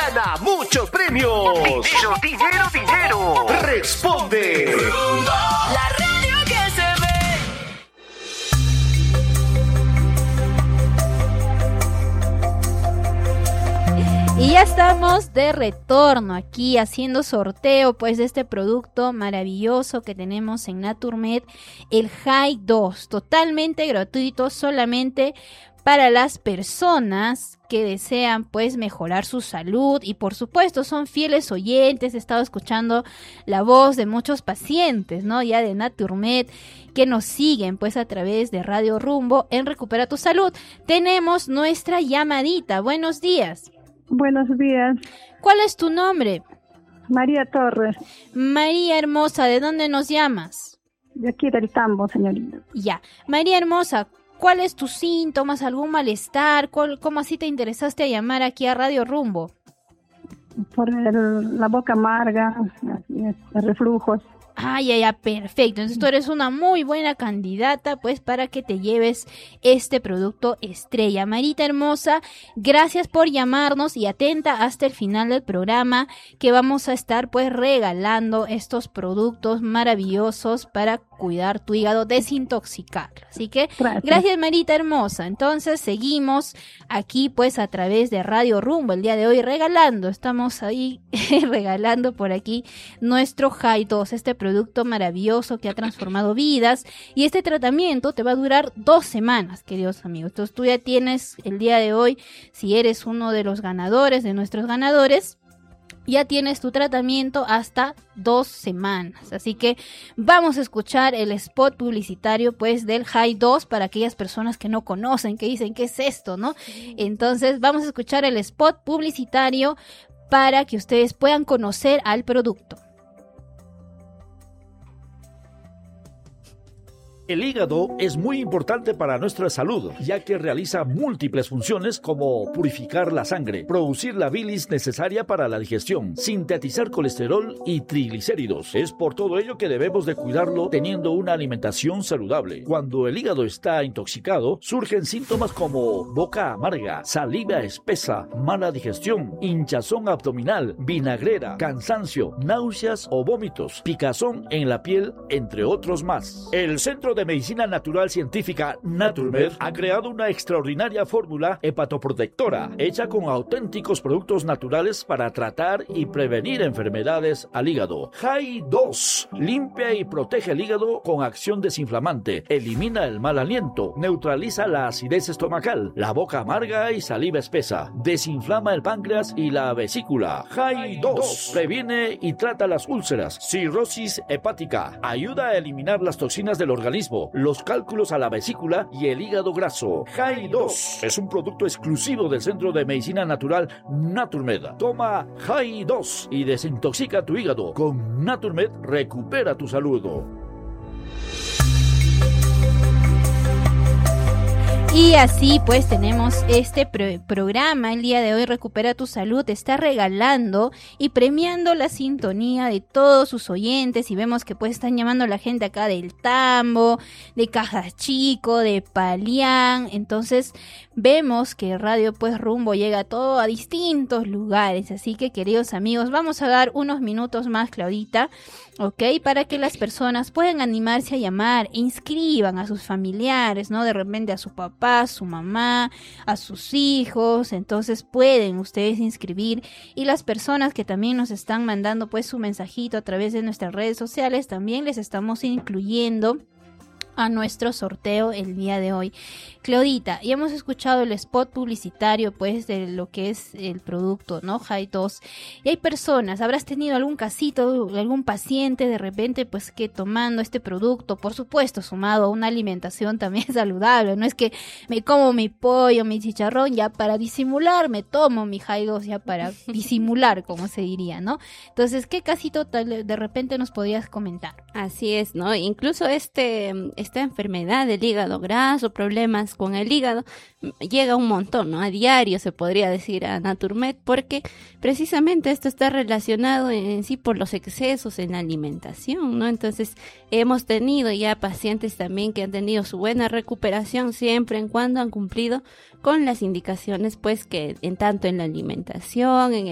gana muchos premios. Dinero, dinero, dinero. Responde. La radio que se ve. Y ya estamos de retorno aquí haciendo sorteo pues de este producto maravilloso que tenemos en Naturmed, el High 2, totalmente gratuito, solamente para las personas que desean pues mejorar su salud y por supuesto son fieles oyentes. He estado escuchando la voz de muchos pacientes, ¿no? Ya de Naturmed que nos siguen pues a través de Radio Rumbo en Recupera tu Salud. Tenemos nuestra llamadita. Buenos días. Buenos días. ¿Cuál es tu nombre? María Torres. María hermosa, ¿de dónde nos llamas? De aquí del Tambo, señorita. Ya. María hermosa, ¿cuáles tus síntomas? ¿Algún malestar? ¿Cómo así te interesaste a llamar aquí a Radio Rumbo? Por la boca amarga, reflujos. Ah, ya, perfecto. Entonces tú eres una muy buena candidata, pues, para que te lleves este producto estrella. Marita hermosa, gracias por llamarnos y atenta hasta el final del programa que vamos a estar, pues, regalando estos productos maravillosos para cuidar tu hígado, desintoxicarlo. Así que, gracias Marita hermosa. Entonces, seguimos aquí, pues, a través de Radio Rumbo el día de hoy regalando. Estamos ahí regalando por aquí nuestro High 2, este producto maravilloso que ha transformado vidas, y este tratamiento te va a durar 2 semanas, queridos amigos. Entonces tú ya tienes el día de hoy, si eres uno de los ganadores, de nuestros ganadores, ya tienes tu tratamiento hasta 2 semanas. Así que vamos a escuchar el spot publicitario pues del High 2 para aquellas personas que no conocen, que dicen ¿qué es esto?, ¿no? Entonces vamos a escuchar el spot publicitario para que ustedes puedan conocer al producto. El hígado es muy importante para nuestra salud, ya que realiza múltiples funciones como purificar la sangre, producir la bilis necesaria para la digestión, sintetizar colesterol y triglicéridos. Es por todo ello que debemos de cuidarlo teniendo una alimentación saludable. Cuando el hígado está intoxicado, surgen síntomas como boca amarga, saliva espesa, mala digestión, hinchazón abdominal, vinagrera, cansancio, náuseas o vómitos, picazón en la piel, entre otros más. El Centro de Medicina Natural Científica Naturmed ha creado una extraordinaria fórmula hepatoprotectora hecha con auténticos productos naturales para tratar y prevenir enfermedades al hígado. High 2 limpia y protege el hígado con acción desinflamante, elimina el mal aliento, neutraliza la acidez estomacal, la boca amarga y saliva espesa, desinflama el páncreas y la vesícula. High 2 previene y trata las úlceras, cirrosis hepática, ayuda a eliminar las toxinas del organismo, los cálculos a la vesícula y el hígado graso. High 2 es un producto exclusivo del Centro de Medicina Natural Naturmed. Toma High 2 y desintoxica tu hígado. Con Naturmed recupera tu salud. Y así pues tenemos este programa el día de hoy, Recupera tu Salud, está regalando y premiando la sintonía de todos sus oyentes, y vemos que pues están llamando a la gente acá del Tambo, de Cajas Chico, de Palián. Entonces vemos que Radio pues Rumbo llega a distintos lugares, así que queridos amigos, vamos a dar unos minutos más, Claudita, ¿ok? Para que las personas puedan animarse a llamar e inscriban a sus familiares, ¿no? De repente a su papá, a su mamá, a sus hijos. Entonces pueden ustedes inscribir, y las personas que también nos están mandando pues su mensajito a través de nuestras redes sociales, también les estamos incluyendo a nuestro sorteo el día de hoy. Claudita, ya hemos escuchado el spot publicitario pues de lo que es el producto, ¿no? High 2. Y hay personas, habrás tenido algún casito, algún paciente de repente pues que tomando este producto, por supuesto sumado a una alimentación también saludable, no es que me como mi pollo, mi chicharrón ya para disimular, me tomo mi High 2 ya para disimular, como se diría, ¿no? Entonces, ¿qué casito de repente nos podrías comentar? Así es, ¿no? Incluso esta enfermedad del hígado graso, problemas con el hígado, llega un montón, ¿no? A diario se podría decir a Naturmed, porque precisamente esto está relacionado en sí por los excesos en la alimentación, ¿no? Entonces hemos tenido ya pacientes también que han tenido su buena recuperación siempre en cuando han cumplido con las indicaciones pues que en tanto en la alimentación, en